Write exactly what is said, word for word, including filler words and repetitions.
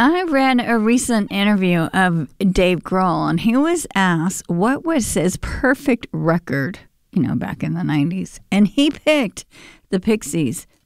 I read a recent interview of Dave Grohl, and he was asked what was his perfect record, you know, back in the nineties. And he picked the Pixies'